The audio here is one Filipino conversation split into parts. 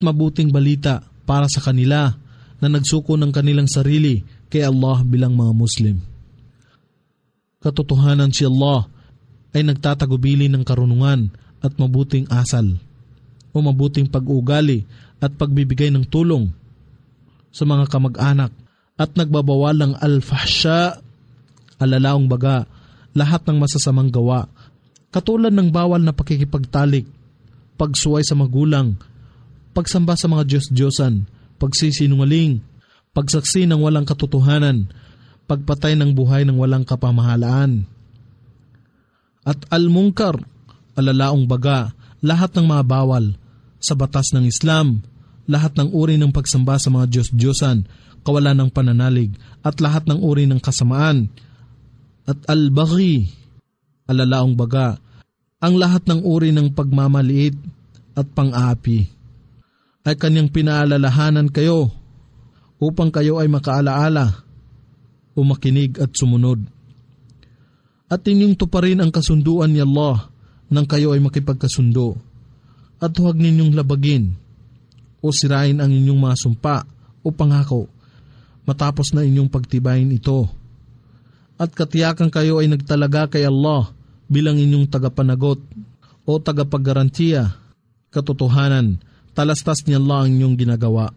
mabuting balita para sa kanila na nagsuko ng kanilang sarili kay Allah bilang mga Muslim. Katotohanan si Allah ay nagtatagubili ng karunungan at mabuting asal o mabuting pag-uugali at pagbibigay ng tulong sa mga kamag-anak at nagbabawal ng al-fahsya, alalaong baga, lahat ng masasamang gawa, katulad ng bawal na pakikipagtalik, pagsuway sa magulang, pagsamba sa mga Diyos-Diyosan, pagsisinungaling, pagsaksi ng walang katotohanan, pagpatay ng buhay ng walang kapamahalaan. At al-munkar, alalaong baga, lahat ng mga bawal sa batas ng Islam, lahat ng uri ng pagsamba sa mga Diyos-Diyosan, kawalan ng pananalig, at lahat ng uri ng kasamaan. At al-baghi, alalaong baga, ang lahat ng uri ng pagmamaliit at pang-aapi, ay kanyang pinaalalahanan kayo upang kayo ay makaalaala o makinig at sumunod. At inyong tuparin ang kasunduan ni Allah nang kayo ay makipagkasundo, at huwag ninyong labagin o sirain ang inyong mga sumpa o pangako matapos na inyong pagtibayin ito. At katiyakan kayo ay nagtalaga kay Allah bilang inyong tagapanagot o tagapaggarantiya. Katotohanan, talastas ni Allah ang inyong ginagawa.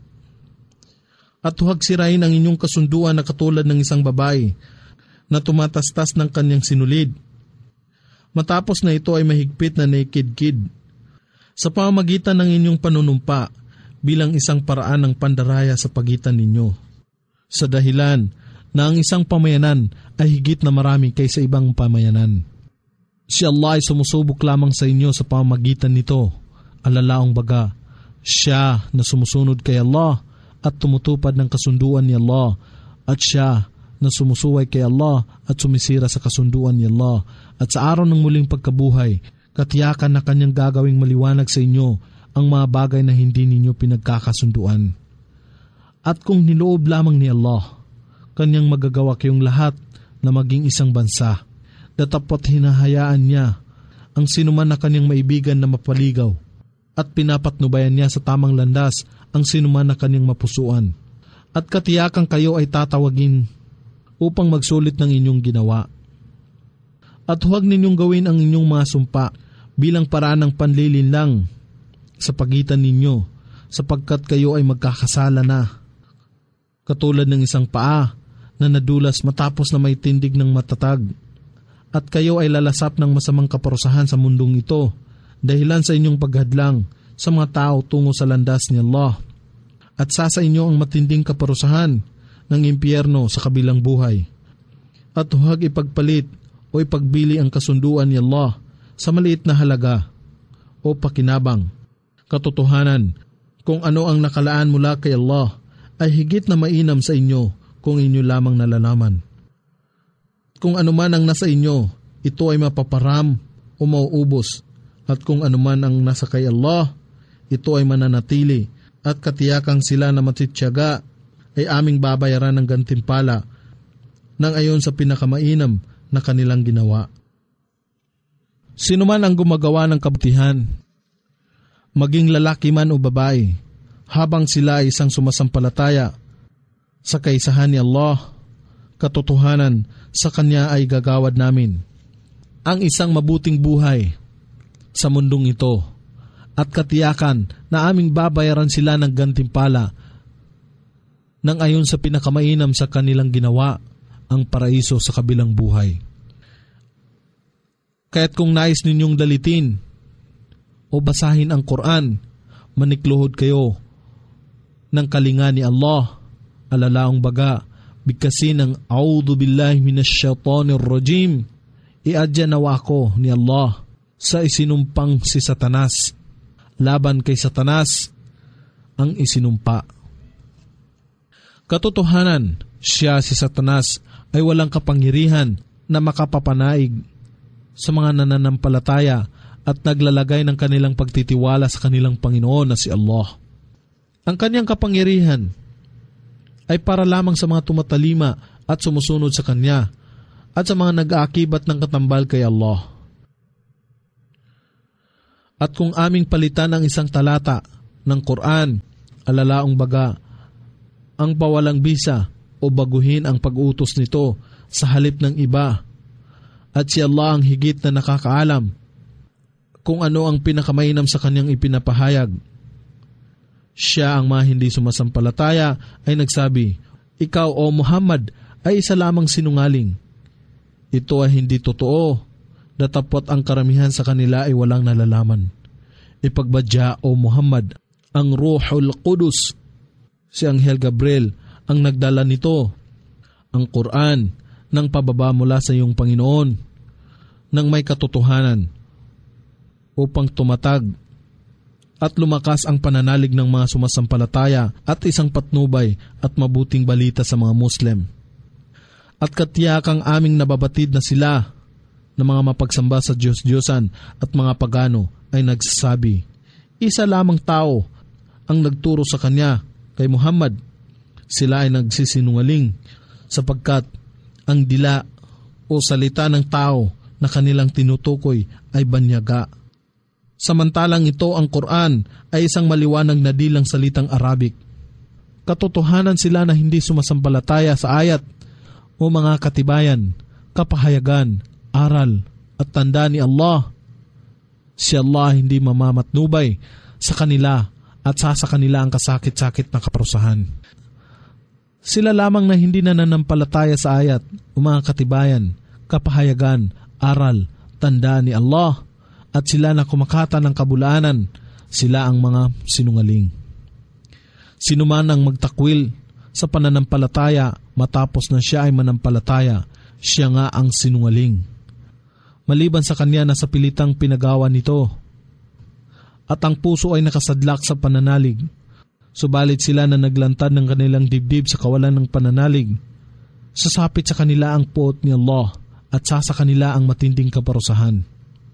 At huwag sirain ang inyong kasunduan na katulad ng isang babae na tumatastas ng kanyang sinulid, matapos na ito ay mahigpit na naked-kid, sa pamamagitan ng inyong panunumpa bilang isang paraan ng pandaraya sa pagitan ninyo, sa dahilan na ang isang pamayanan ay higit na marami kaysa ibang pamayanan. Si Allah ay sumusubok lamang sa inyo sa pamamagitan nito, alalaong baga, siya na sumusunod kay Allah at tumutupad ng kasunduan ni Allah, at siya na sumusuway kay Allah at sumisira sa kasunduan ni Allah, at sa araw ng muling pagkabuhay, katiyakan na kanyang gagawing maliwanag sa inyo ang mga bagay na hindi ninyo pinagkakasunduan. At kung niloob lamang ni Allah, kanyang magagawa kayong lahat na maging isang bansa, datapot hinahayaan niya ang sinuman na kanyang maibigan na mapaligaw, at pinapatnubayan niya sa tamang landas ang sinuman na kanyang mapusuan. At katiyakan kayo ay tatawagin upang magsulit ng inyong ginawa. At huwag ninyong gawin ang inyong mga sumpa bilang paraan ng panlilinlang sa pagitan ninyo, sapagkat kayo ay magkakasala na, katulad ng isang paa na nadulas matapos na may tindig ng matatag. At kayo ay lalasap ng masamang kaparusahan sa mundong ito, dahilan sa inyong paghadlang sa mga tao tungo sa landas ni Allah. At sa inyo ang matinding kaparusahan ng impyerno sa kabilang buhay. At huwag ipagpalit o ipagbili ang kasunduan ni Allah sa maliit na halaga o pakinabang. Katotohanan, kung ano ang nakalaan mula kay Allah ay higit na mainam sa inyo kung inyo lamang nalalaman. Kung ano man ang nasa inyo, ito ay mapaparam o mauubos. At kung ano man ang nasa kay Allah, ito ay mananatili, at katiyakang sila na matityaga ay aming babayaran ng gantimpala nang ayon sa pinakamainam na kanilang ginawa. Sino man ang gumagawa ng kabutihan, maging lalaki man o babae, habang sila ay isang sumasampalataya sa kaisahan ni Allah, katotohanan sa Kanya ay gagawad namin ang isang mabuting buhay sa mundong ito, at katiyakan na aming babayaran sila ng gantimpala nang ayon sa pinakamainam sa kanilang ginawa, ang paraiso sa kabilang buhay. Kaya't kung nais ninyong dalitin o basahin ang Quran, manikluhod kayo ng kalinga ni Allah, alalaong baga, bigkasin ng A'udhu billahi minasyaitonir rajim, iadya nawa ako ni Allah sa isinumpang si Satanas, laban kay Satanas ang isinumpa. Katotohanan, siya si Satanas ay walang kapangyarihan na makapapanaig sa mga nananampalataya at naglalagay ng kanilang pagtitiwala sa kanilang Panginoon na si Allah. Ang kanyang kapangyarihan ay para lamang sa mga tumatalima at sumusunod sa Kanya at sa mga nag-aakibat ng katambal kay Allah. At kung aming palitan ang isang talata ng Quran, alalaong baga ang pawalang bisa o baguhin ang pag-utos nito sa halip ng iba. At si Allah ang higit na nakakaalam kung ano ang pinakamainam sa kanyang ipinapahayag. Siya ang mga hindi sumasampalataya ay nagsabi, "Ikaw o Muhammad ay isa lamang sinungaling." Ito ay hindi totoo, datapot ang karamihan sa kanila ay walang nalalaman. Ipagbadya o Muhammad ang Ruhul Qudus, si Anghel Gabriel ang nagdala nito, ang Quran, ng pababa mula sa iyong Panginoon, ng may katotohanan, upang tumatag at lumakas ang pananalig ng mga sumasampalataya at isang patnubay at mabuting balita sa mga Muslim. At katiyakang aming nababatid na sila ng mga mapagsamba sa Diyos-Diyosan at mga pagano ay nagsasabi, isa lamang tao ang nagturo sa kanya, kay Muhammad. Sila ay nagsisinungaling sapagkat ang dila o salita ng tao na kanilang tinutukoy ay banyaga. Samantalang ito ang Quran ay isang maliwanag na dilang salitang Arabic. Katotohanan sila na hindi sumasampalataya sa ayat o mga katibayan, kapahayagan, aral at tanda ni Allah. Si Allah hindi mamamatnubay sa kanila at sa kanila ang kasakit-sakit na kaparusahan. Sila lamang na hindi nananampalataya sa ayat o mga katibayan, kapahayagan, aral, tanda ni Allah, at sila na kumakata ng kabulaanan, sila ang mga sinungaling. Sino man ang magtakwil sa pananampalataya matapos na siya ay manampalataya, siya nga ang sinungaling. Maliban sa kanya na sa pilitang pinagawa nito, at ang puso ay nakasadlak sa pananalig, subalit sila na naglantad ng kanilang dibdib sa kawalan ng pananalig, sasapit sa kanila ang puot ni Allah at sa kanila ang matinding kaparusahan.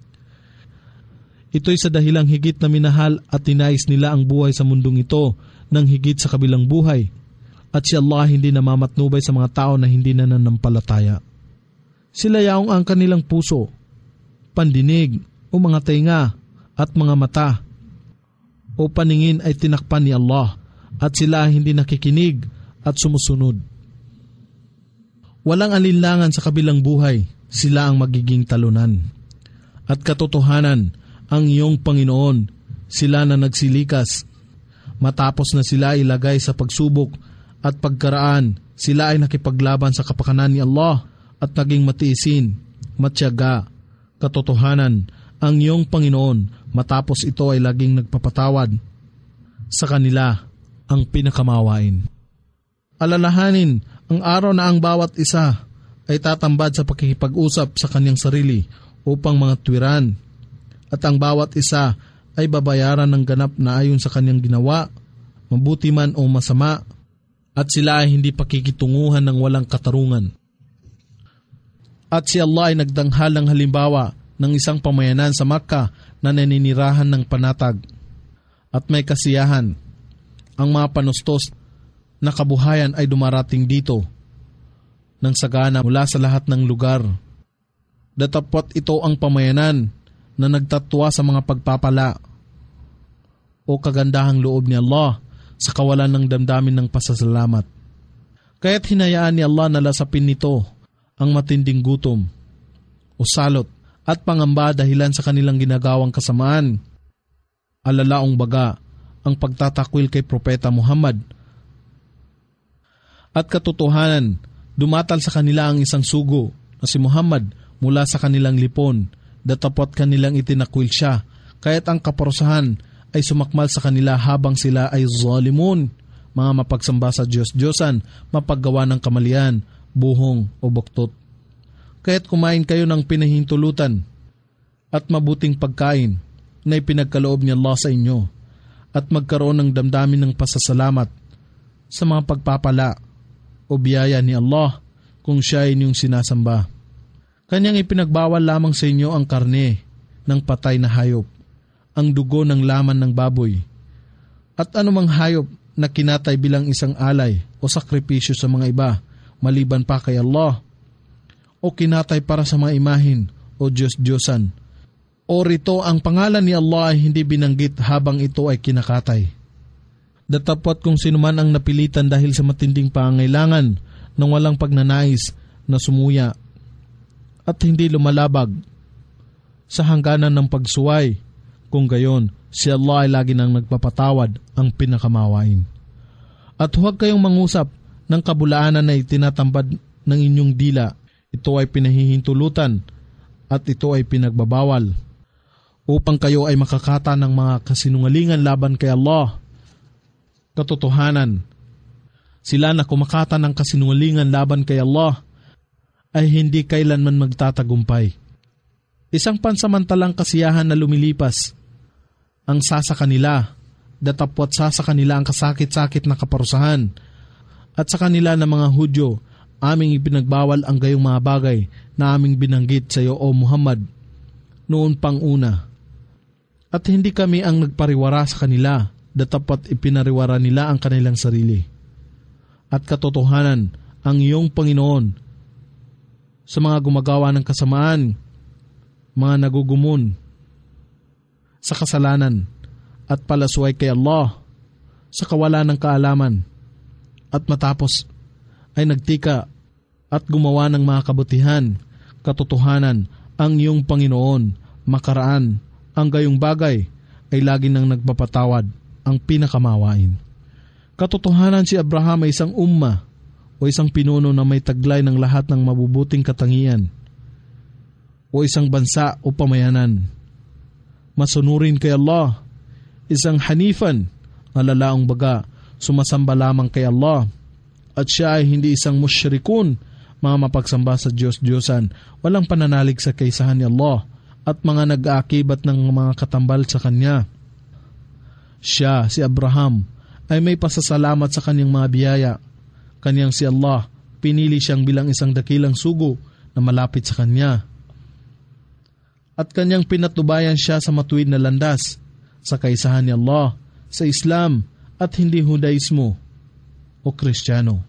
Ito'y sa dahilang higit na minahal at tinais nila ang buhay sa mundong ito ng higit sa kabilang buhay, at si Allah hindi namamatnubay sa mga tao na hindi nananampalataya. Sila yaong ang kanilang puso, pandinig o mga tainga at mga mata o paningin ay tinakpan ni Allah, at sila hindi nakikinig at sumusunod. Walang alinlangan sa kabilang buhay, sila ang magiging talunan. At katotohanan, ang iyong Panginoon, sila na nagsilikas. Matapos na sila ilagay sa pagsubok at pagkaraan, sila ay nakipaglaban sa kapakanan ni Allah at naging matiisin, matyaga. Katotohanan, ang iyong Panginoon, matapos ito ay laging nagpapatawad sa kanila ang pinakamawain. Alalahanin ang araw na ang bawat isa ay tatambad sa pakikipag-usap sa kanyang sarili upang mga tuwiran, at ang bawat isa ay babayaran ng ganap na ayon sa kanyang ginawa, mabuti man o masama, at sila ay hindi pakikitunguhan ng walang katarungan. At si Allah ay nagdanghal ng halimbawa ng isang pamayanan sa Makkah na naninirahan ng panatag at may kasiyahan. Ang mga panustos na kabuhayan ay dumarating dito ng sagana mula sa lahat ng lugar. Datapot ito ang pamayanan na nagtatwa sa mga pagpapala o kagandahang loob ni Allah sa kawalan ng damdamin ng pasasalamat. Kaya't hinayaan ni Allah na lasapin nito ang matinding gutom o salot at pangamba dahilan sa kanilang ginagawang kasamaan. Alalaong baga ang pagtatakwil kay Propeta Muhammad. At katotohanan, dumatal sa kanila ang isang sugo na si Muhammad mula sa kanilang lipon, datapot kanilang itinakwil siya, kaya't ang kaparusahan ay sumakmal sa kanila habang sila ay zalimun, mga mapagsamba sa Diyos-Diyosan, mapaggawa ng kamalian, buhong o buktot. Kaya't kumain kayo ng pinahintulutan at mabuting pagkain na ipinagkaloob ni Allah sa inyo, at magkaroon ng damdamin ng pasasalamat sa mga pagpapala o biyaya ni Allah kung siya ay inyong sinasamba. Kanyang ipinagbawal lamang sa inyo ang karne ng patay na hayop, ang dugo ng laman ng baboy, at anumang hayop na kinatay bilang isang alay o sakripisyo sa mga iba, maliban pa kay Allah, o kinatay para sa mga imahin o Diyos-Diyosan, o rito ang pangalan ni Allah ay hindi binanggit habang ito ay kinakatay. Datapwat kung sino man ang napilitan dahil sa matinding pangangailangan ng walang pagnanais na sumuya at hindi lumalabag sa hangganan ng pagsuway, kung gayon, si Allah ay lagi nang nagpapatawad, ang pinakamawain. At huwag kayong mangusap ng kabulaanan na itinatambad ng inyong dila. Ito ay pinahihintulutan at ito ay pinagbabawal upang kayo ay makakata ng mga kasinungalingan laban kay Allah. Katotohanan, sila na kumakata ng kasinungalingan laban kay Allah ay hindi kailanman magtatagumpay. Isang pansamantalang kasiyahan na lumilipas ang sasa kanila, datapwat sasa kanila ang kasakit-sakit na kaparusahan. At sa kanila na mga Hudyo, aming ipinagbawal ang gayong mga bagay na aming binanggit sa iyo, O Muhammad, noon pang una. At hindi kami ang nagpariwara sa kanila, datapwat ipinariwara nila ang kanilang sarili. At katotohanan, ang iyong Panginoon sa mga gumagawa ng kasamaan, mga nagugumon sa kasalanan at palasway kay Allah sa kawalan ng kaalaman, at matapos ay nagtika at gumawa ng mga kabutihan. Katotohanan, ang iyong Panginoon makaraan ang gayong bagay ay lagi nang nagpapatawad, ang pinakamawain. Katotohanan, si Abraham ay isang umma o isang pinuno na may taglay ng lahat ng mabubuting katangian o isang bansa o pamayanan. Masunurin kay Allah, isang hanifan, alalaong baga, sumasamba lamang kay Allah, at siya ay hindi isang musyrikun, mga mapagsamba sa Diyos-Diyosan, walang pananalig sa kaisahan ni Allah, at mga nag-aakibat ng mga katambal sa Kanya. Siya, si Abraham, ay may pasasalamat sa kanyang mga biyaya. Kanyang si Allah, pinili siyang bilang isang dakilang sugo na malapit sa Kanya. At kanyang pinatubayan siya sa matuwid na landas, sa kaisahan ni Allah, sa Islam at hindi Hudaismo o Kristiyano.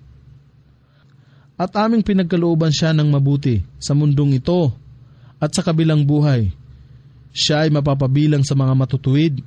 At aming pinagkalooban siya ng mabuti sa mundong ito at sa kabilang buhay. Siya ay mapapabilang sa mga matutuwid.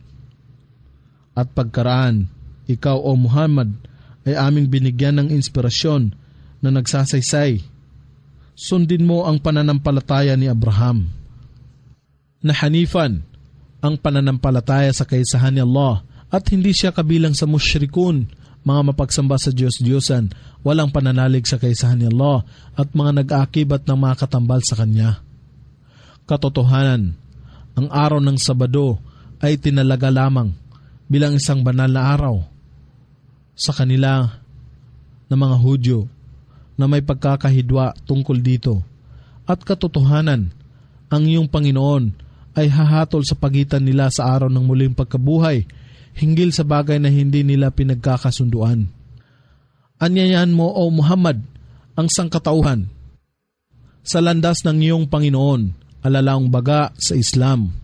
At pagkaraan, ikaw o Muhammad ay aming binigyan ng inspirasyon na nagsasaysay. Sundin mo ang pananampalataya ni Abraham, na hanifan, ang pananampalataya sa kaisahan ni Allah, at hindi siya kabilang sa musyrikun, mga mapagsamba sa Diyos-Diyosan, walang pananalig sa kaisahan ni Allah, at mga nag-aakibat ng mga katambal sa Kanya. Katotohanan, ang araw ng Sabado ay tinalaga lamang bilang isang banal na araw sa kanila na mga Hudyo na may pagkakahidwa tungkol dito. At katotohanan, ang iyong Panginoon ay hahatol sa pagitan nila sa araw ng muling pagkabuhay, hinggil sa bagay na hindi nila pinagkakasunduan. Anyayahan mo, O Muhammad, ang sangkatauhan sa landas ng iyong Panginoon, alalaong baga sa Islam,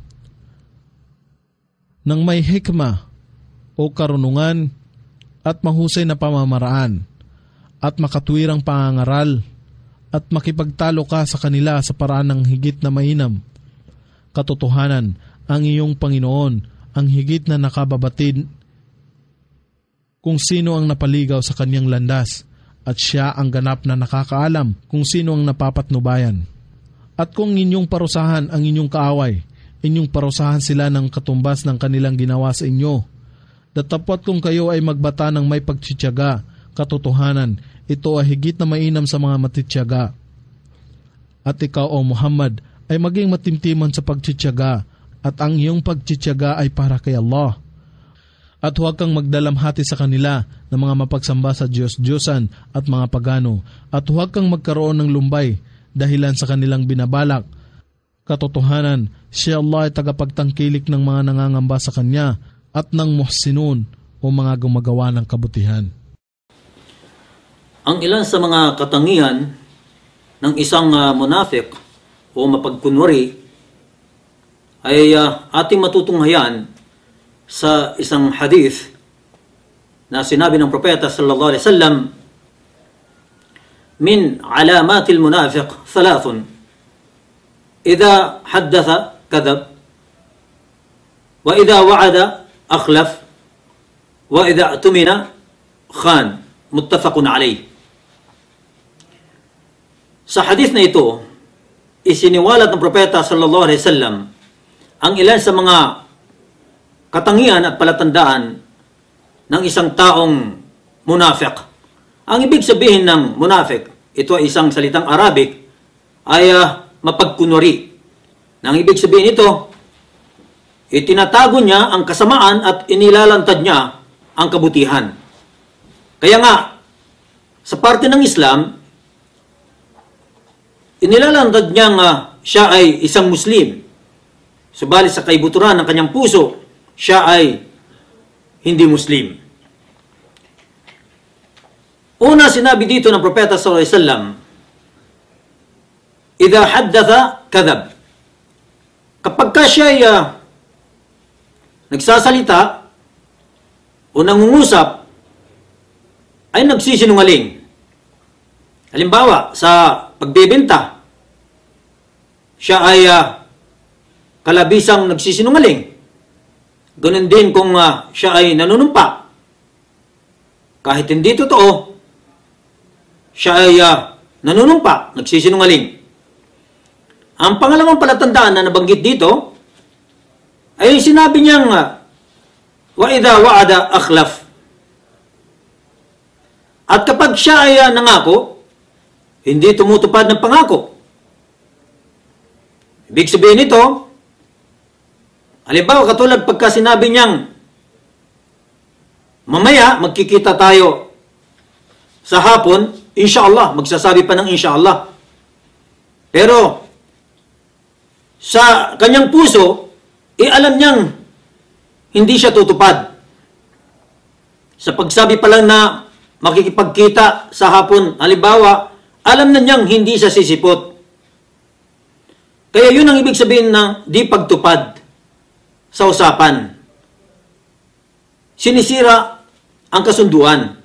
nang may hikma o karunungan at mahusay na pamamaraan at makatwirang pangangaral, at makipagtalo ka sa kanila sa paraan ng higit na mainam. Katotohanan, ang iyong Panginoon ang higit na nakababatid kung sino ang napaligaw sa kanyang landas, at siya ang ganap na nakakaalam kung sino ang napapatnubayan. At kung inyong parusahan ang inyong kaaway, inyong parusahan sila ng katumbas ng kanilang ginawa sa inyo. Datapwat kung kayo ay magbata ng may pagtsitsaga, katotohanan, ito ay higit na mainam sa mga matitsaga. At ikaw, O Muhammad, ay maging matimtiman sa pagtsitsaga, at ang iyong pagtsitsaga ay para kay Allah. At huwag kang magdalamhati sa kanila ng mga mapagsamba sa Diyos-Diyosan at mga pagano, at huwag kang magkaroon ng lumbay dahilan sa kanilang binabalak. Katotohanan, si Allah ay tagapagtangkilik ng mga nangangamba sa Kanya at ng muhsinun o mga gumagawa ng kabutihan. Ang ilan sa mga katangian ng isang munafik o mapagkunwari ay ating matutunghayan sa isang hadith na sinabi ng propeta sallallahu alaihi wasallam, min alamatil munafiq thalathun, idha haddatha kadhab, wa idha wa'ada akhlaf, wa idha tumina khan. Muttafaqun alayh. Sa hadith na ito, isiniwalat ng propeta sallallahu alaihi wasallam ang ilan sa mga katangian at palatandaan ng isang taong munafiq. Ang ibig sabihin ng munafiq, ito ay isang salitang Arabic, ay mapagkunwari. Nang ibig sabihin ito, itinatago niya ang kasamaan at inilalantad niya ang kabutihan. Kaya nga, sa parte ng Islam, inilalantad niya nga siya ay isang Muslim. Subalit sa kaibuturan ng kanyang puso, siya ay hindi Muslim. Una, sinabi dito ng propeta sallallahu alaihi wasallam, idha haddatha kadhab. Kapag ka siya ay nagsasalita o nangungusap, ay nagsisinungaling. Halimbawa, sa pagbebenta, siya ay kalabisang nagsisinungaling. Ganun din kung siya ay nanunumpa. Kahit hindi totoo, siya ay nanunumpa, nagsisinungaling. Ang pangalawang palatandaan na nabanggit dito, ay sinabi niyang, wa idha wa'ada akhlaf. At kapag siya ay nangako, hindi tumutupad ng pangako. Ibig sabihin nito, halimbawa katulad pagka sinabi niyang, mamaya magkikita tayo sa hapon, inshallah, magsasabi pa ng inshallah. Pero, sa kanyang puso, alam niyang hindi siya tutupad. Sa pagsabi pa lang na makikipagkita sa hapon, halimbawa, alam na niyang hindi siya sisipot. Kaya yun ang ibig sabihin ng di pagtupad sa usapan. Sinisira ang kasunduan.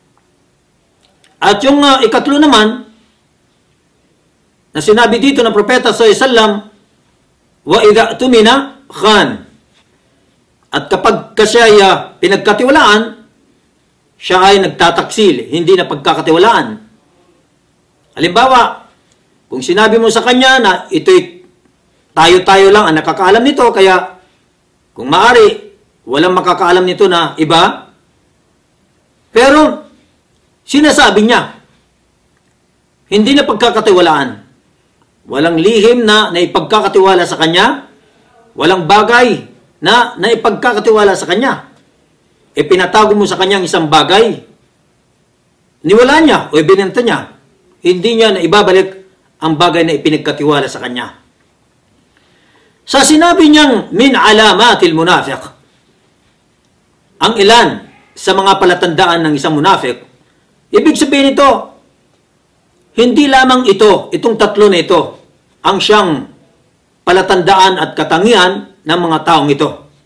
At yung ikatlo naman, na sinabi dito ng propeta sallallahu alaihi wasallam, wa idha tumina khan. At kapag siya ay pinagkatiwalaan, siya ay nagtataksil, hindi na pagkakatiwalaan. Halimbawa, kung sinabi mo sa kanya na ito'y tayo-tayo lang ang nakakaalam nito, kaya kung maari, walang makakaalam nito na iba. Pero, sinasabi niya, hindi na pagkakatiwalaan. Walang lihim na naipagkakatiwala sa kanya, walang bagay na naipagkakatiwala sa kanya. Pinatago mo sa kanyang isang bagay, niwala niya o ibinenta niya, hindi niya na ibabalik ang bagay na ipinagkatiwala sa kanya. Sa sinabi niyang min alamatil munafiq, ang ilan sa mga palatandaan ng isang munafiq, ibig sabihin ito, hindi lamang itong tatlo na ito, ang siyang palatandaan at katangian ng mga taong ito.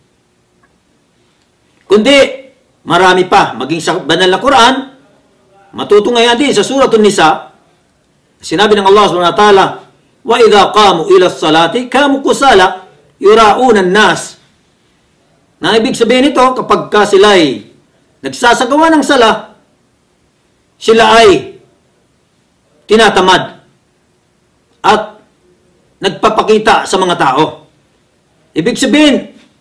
Kundi, marami pa, maging sa banal na Quran, matutunghayan din sa Suratun Nisa, sinabi ng Allah subhanahu wa ta'ala, wa idha qamu ila salati, kamu kusala, yura'unan nas. Na ibig sabihin nito, kapag ka sila ay nagsasagawa ng sala, sila ay tinatamad at nagpapakita sa mga tao. Ibig sabihin,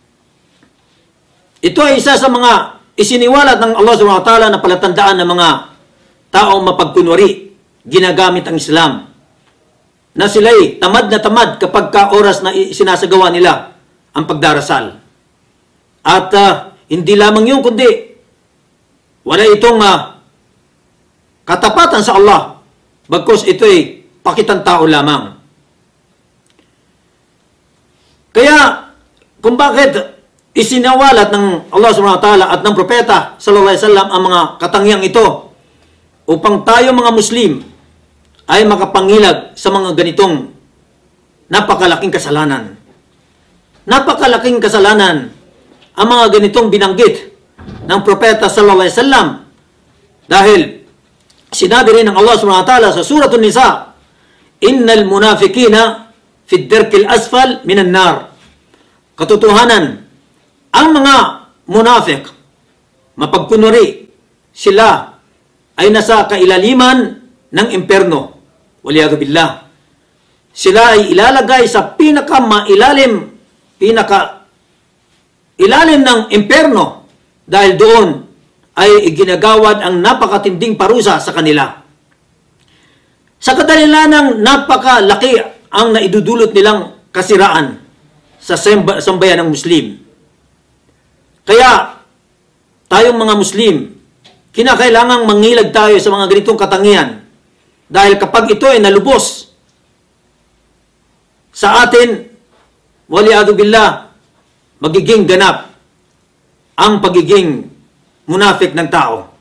ito ay isa sa mga isiniwalat ng Allah subhanahu wa ta'ala na palatandaan ng mga taong mapagkunwari, ginagamit ang Islam. Na sila'y tamad na tamad kapag ka oras na sinasagawa nila ang pagdarasal. At hindi lamang yun, kundi wala itong katapatan sa Allah, bagkus ito'y pakitang tao lamang. Kaya, kung bakit isinawalat ng Allah subhanahu wa ta'ala at ng propeta sallallahu alaihi wasallam ang mga katangiang ito upang tayo mga Muslim ay makapangilag sa mga ganitong napakalaking kasalanan. Napakalaking kasalanan ang mga ganitong binanggit ng propeta sallallahu alaihi wasallam dahil sinabi rin ng Allah subhanahu wa ta'ala sa Suratun Nisa, innal munafiqina fi ad-darkil asfal minan nar. Katotohanan, ang mga munafiq mapagkunwari sila ay nasa kailaliman ng impyerno. Waliyadu billah. Sila ay ilalagay sa pinakamailalim ng impyerno dahil doon ay iginagawad ang napakatinding parusa sa kanila. Sa kadalilanang napakalaki ang naidudulot nilang kasiraan sa sambayan ng Muslim. Kaya tayong mga Muslim, kinakailangang mangilag tayo sa mga ganitong katangian dahil kapag ito ay nalubos sa atin, waliyadu billah, magiging ganap ang pagiging munafik ng tao.